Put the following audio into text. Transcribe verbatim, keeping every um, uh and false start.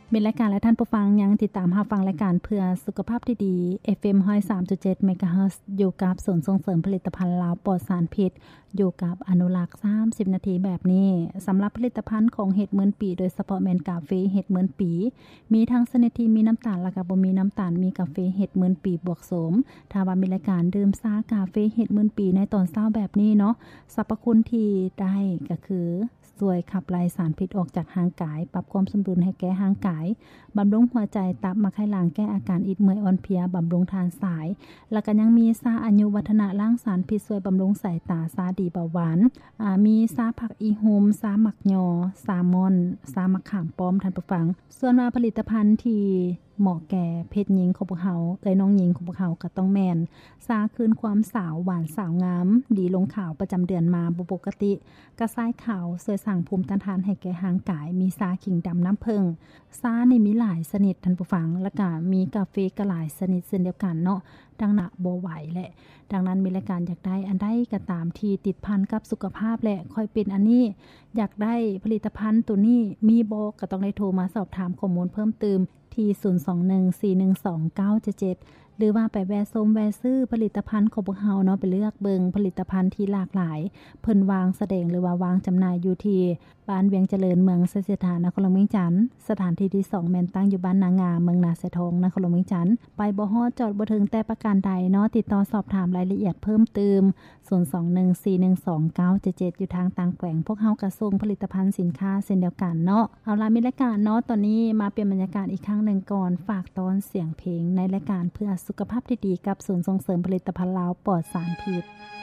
มีรายการและท่านผู้ฟังยังติดตามรับฟังรายการเพื่อสุขภาพที่ดี เอฟ เอ็ม หนึ่งศูนย์สามจุดเจ็ด เมกะเฮิรตซ์อยู่กับศูนย์ส่งเสริมผลิตภัณฑ์ลาวปลอดสารพิษอยู่กับอนุรักษ์สามสิบนาทีแบบนี้สำหรับผลิตภัณฑ์ของเห็ดหมื่นปีโดยเฉพาะแมนกาเฟเห็ดหมื่นปีมีทั้งชนิดที่มีน้ำตาลและก็บ่มีน้ำตาลมีกาแฟเห็ดหมื่นปีบวกโสมถ้าว่ามีรายการดื่มซากาเฟเห็ดหมื่นปีในตอนเช้าแบบนี้เนาะสรรพคุณที่ได้ก็คือช่วยขับไล่สารพิษออกจากร่างกายปรับความสมดุลให้แก่ร่างกายบำรุงหัวใจตับมะไข้ล้างแก้อาการอิดเมื่อยอ่อนเพลียบำรุงทานสายแล้วก็ยังมีซาอายุวัฒนะล้างสารพิษช่วยบำรุงสายตาซาดีเบาหวานอ่ามีซาผักอีฮูมซาหมักยอซามอนซามะขามป้อมท่านผู้ฟังส่วนว่าผลิตภัณฑ์ที่เหมาะแก่เพศหญิงของพวกเฮาเอ้ยน้องหญิงของพวกเฮาก็ต้องแม่นซาคืนความสาวหวานสาวงามดีลงขาวประจำเดือนมาบ่ปกติกระซ้ายขาวช่วยสร้างภูมิต้านทานให้แก่ร่างกายมีซาขิงดำน้ำผึ้งซานี่มีหลายชนิดท่านผู้ฟังแล้วก็มีกาแฟก็หลายชนิดเช่นเดียวกันเนาะดังนั้นบ่ไหวแหละดังนั้นมีรายการอยากได้อันใดก็ตามที่ติดพันกับสุขภาพและค่อยเป็นอันนี้อยากได้ผลิตภัณฑ์ตัวนี้มีบ่ก็ต้องได้โทรมาสอบถามข้อมูลเพิ่มเติมที่ศูนย์ สอง หนึ่ง สี่ หนึ่ง สอง เก้า เจ็ด เจ็ดหรือว่าไปแวะชมแวะซื้อผลิตภัณฑ์ของพวกเฮาเนาะไปเลือกเบิงผลิตภัณฑ์ที่หลากหลายเพิ่นวางแสดงหรือว่าวางจำหน่ายอยู่ที่บ้านเวียงเจริญเมืองเสถียรนครหลวงเวียงจันทน์สถานที่ที่สองแม่นตั้งอยู่บ้านนางาเมืองนาแสทองนครหลวงเวียงจันทน์ไปบ่ฮอดจอดบ่ถึงแต่ประการใดเนาะติดต่อสอบถามรายละเอียดเพิ่มเติมศูนย์ สอง หนึ่ง สี่ หนึ่ง สอง เก้า เจ็ด เจ็ดอยู่ทางต่างแขวงพวกเฮาก็ส่งผลิตภัณฑ์สินค้าเช่นเดียวกันเนาะเอาล่ะมีรายการเนาะตอนนี้มาเปลี่ยนบรรยากาศอีกครั้งนึงก่อนฝากตอนเสียงเพลงในรายการเพื่อสุขภาพที่ดีกับศูนย์ส่งเสริมผลิตภัณฑ์ลาวปลอดสารพิษ